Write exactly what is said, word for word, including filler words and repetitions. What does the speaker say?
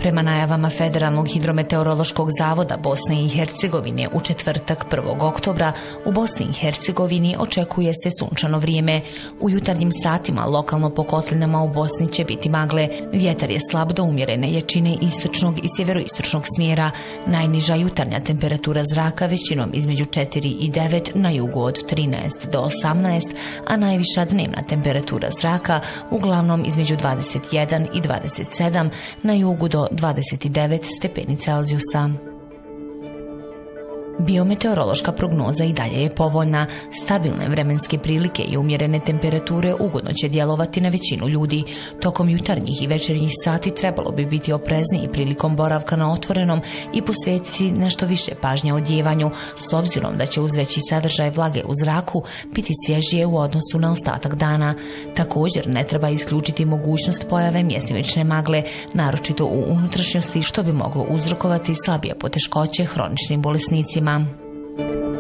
Prema najavama Federalnog hidrometeorološkog zavoda Bosne i Hercegovine u četvrtak prvog oktobra u Bosni i Hercegovini očekuje se sunčano vrijeme. U jutarnjim satima lokalno po kotlinama u Bosni će biti magle. Vjetar je slab do umjerene jačine istočnog i sjeveroistočnog smjera. Najniža jutarnja temperatura zraka većinom između četiri i devet, na jugu od trinaest do osamnaest, a najviša dnevna temperatura zraka uglavnom između dvadeset jedan i dvadeset sedam, na jugu do dvadeset devet stepeni Celzijusa. Biometeorološka prognoza i dalje je povoljna. Stabilne vremenske prilike i umjerene temperature ugodno će djelovati na većinu ljudi. Tokom jutarnjih i večernjih sati trebalo bi biti oprezniji prilikom boravka na otvorenom i posvetiti nešto više pažnje odjevanju, s obzirom da će uz veći sadržaj vlage u zraku biti svježije u odnosu na ostatak dana. Također ne treba isključiti mogućnost pojave mjestimične magle, naročito u unutrašnjosti, što bi moglo uzrokovati slabije poteškoće hroničnim bolesnicima.